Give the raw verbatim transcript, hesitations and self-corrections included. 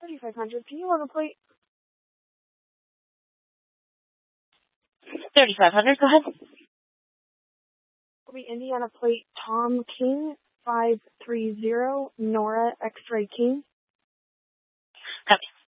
thirty-five hundred, can you load a plate? thirty-five hundred, go ahead. Will be Indiana plate Tom King, five three zero, Nora X-Ray King. Copy.